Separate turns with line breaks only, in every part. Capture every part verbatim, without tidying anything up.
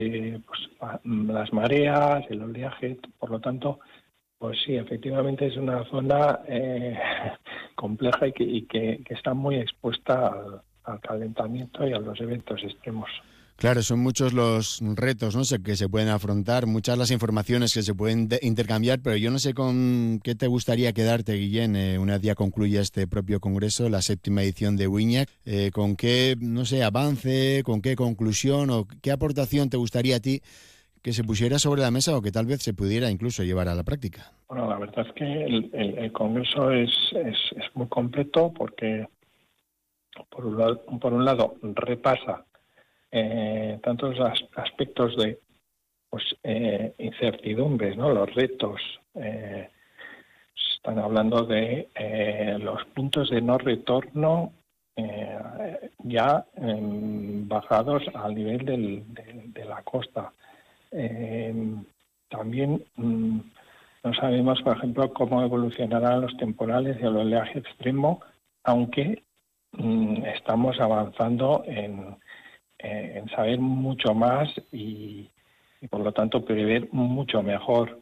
eh, pues, las mareas, el oleaje, por lo tanto, pues sí, efectivamente es una zona eh, compleja y, que, y que, que está muy expuesta al, al calentamiento y a los eventos extremos.
Claro, son muchos los retos, ¿no?, que se pueden afrontar, muchas las informaciones que se pueden de- intercambiar, pero yo no sé con qué te gustaría quedarte, Guillén, eh, una vez ya concluya este propio congreso, la séptima edición de Uiñac, eh, con qué, no sé, avance, con qué conclusión o qué aportación te gustaría a ti que se pusiera sobre la mesa o que tal vez se pudiera incluso llevar a la práctica.
Bueno, la verdad es que el, el, el congreso es, es, es muy completo porque, por un lado, por un lado repasa Eh, tanto los aspectos de pues eh, incertidumbres, ¿no? Los retos, eh, están hablando de eh, los puntos de no retorno eh, ya eh, bajados al nivel del, de, de la costa. Eh, también mm, no sabemos, por ejemplo, cómo evolucionarán los temporales y el oleaje extremo, aunque mm, estamos avanzando en en saber mucho más y, y por lo tanto prever mucho mejor.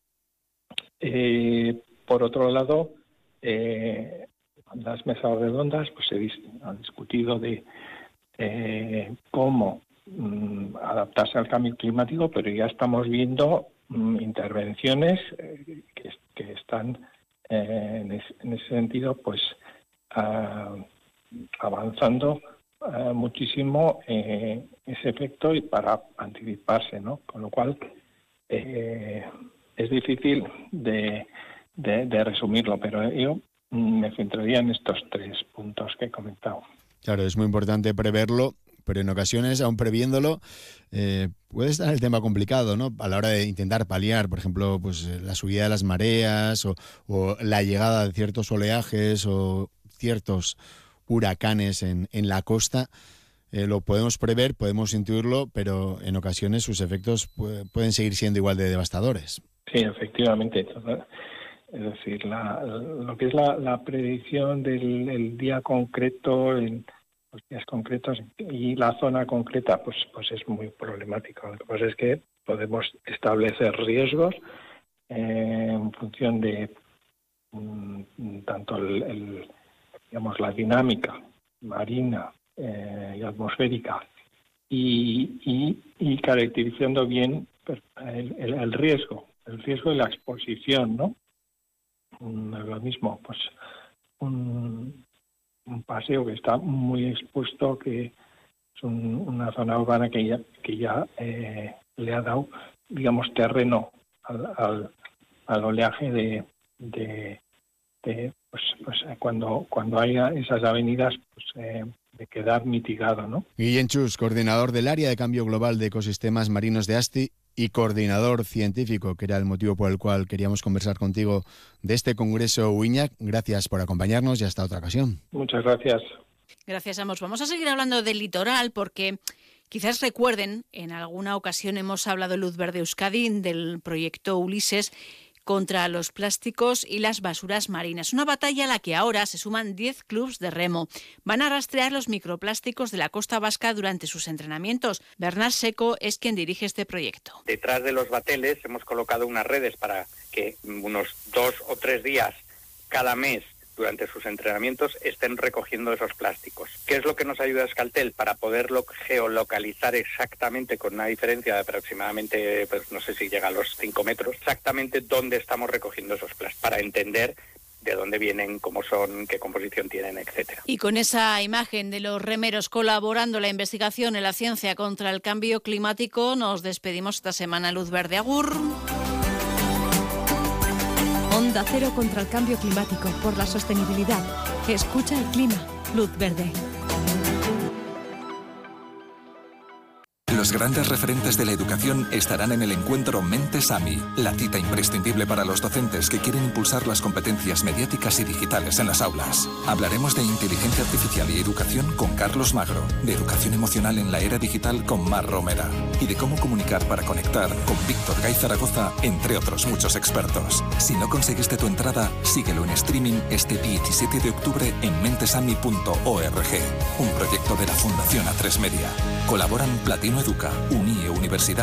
Eh, por otro lado, eh, las mesas redondas pues se han discutido de eh, cómo mm, adaptarse al cambio climático, pero ya estamos viendo mm, intervenciones eh, que, que están eh, en, es, en ese sentido pues uh, avanzando Uh, muchísimo eh, ese efecto y para anticiparse, ¿no? Con lo cual eh, es difícil de, de, de resumirlo, pero yo me centraría en estos tres puntos que he comentado.
Claro, es muy importante preverlo, pero en ocasiones, aun previéndolo, eh, puede estar el tema complicado, ¿no? A la hora de intentar paliar, por ejemplo, pues la subida de las mareas o, o la llegada de ciertos oleajes o ciertos huracanes en, en la costa, eh, lo podemos prever, podemos intuirlo, pero en ocasiones sus efectos pu- pueden seguir siendo igual de devastadores.
Sí, efectivamente. Es decir, la, lo que es la, la predicción del el día concreto, en los días concretos y la zona concreta, pues, pues es muy problemático. Lo que pasa es que podemos establecer riesgos eh, en función de um, tanto el, el digamos, la dinámica marina eh, y atmosférica y, y, y caracterizando bien el, el, el riesgo, el riesgo de la exposición, ¿no? No es lo mismo, pues un, un paseo que está muy expuesto, que es un, una zona urbana que ya, que ya eh, le ha dado, digamos, terreno al, al, al oleaje de... de De, pues, pues cuando cuando haya esas avenidas, pues eh, de quedar mitigado, ¿no?
Guillén Chus, coordinador del Área de Cambio Global de Ecosistemas Marinos de ASTI y coordinador científico, que era el motivo por el cual queríamos conversar contigo de este Congreso Uiñac. Gracias por acompañarnos y hasta otra ocasión.
Muchas gracias.
Gracias, ambos. Vamos a seguir hablando del litoral porque quizás recuerden, en alguna ocasión hemos hablado en Luz Verde Euskadi del proyecto Ulises contra los plásticos y las basuras marinas. Una batalla a la que ahora se suman diez clubs de remo. Van a rastrear los microplásticos de la costa vasca durante sus entrenamientos. Bernard Seco es quien dirige este proyecto.
Detrás de los bateles hemos colocado unas redes para que unos dos o tres días cada mes durante sus entrenamientos estén recogiendo esos plásticos. ¿Qué es lo que nos ayuda a Euskaltel? Para poderlo geolocalizar exactamente con una diferencia de aproximadamente, pues no sé si llega a los cinco metros, exactamente dónde estamos recogiendo esos plásticos, para entender de dónde vienen, cómo son, qué composición tienen, etcétera.
Y con esa imagen de los remeros colaborando en la investigación en la ciencia contra el cambio climático, nos despedimos esta semana. Luz Verde, agur.
Onda Cero contra el cambio climático, por la sostenibilidad. Escucha el clima. Luz Verde.
Los grandes referentes de la educación estarán en el encuentro Mentes AMI, la cita imprescindible para los docentes que quieren impulsar las competencias mediáticas y digitales en las aulas. Hablaremos de inteligencia artificial y educación con Carlos Magro, de educación emocional en la era digital con Mar Romera y de cómo comunicar para conectar con Víctor Gay Zaragoza, entre otros muchos expertos. Si no conseguiste tu entrada, síguelo en streaming este diecisiete de octubre en mentesami punto org, un proyecto de la Fundación A tres Media. Colaboran Platino Educa, Unie Universidad